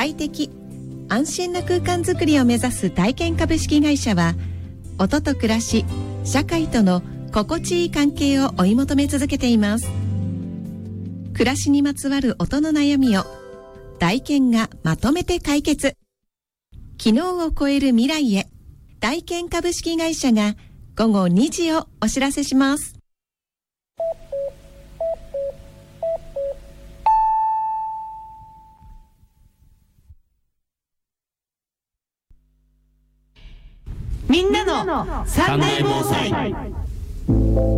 快適安心な空間づくりを目指す体験株式会社は、音と暮らし、社会との心地いい関係を追い求め続けています。暮らしにまつわる音の悩みを体験がまとめて解決。昨日を超える未来へ、体験株式会社が午後2時をお知らせします。 みんなの三大防災。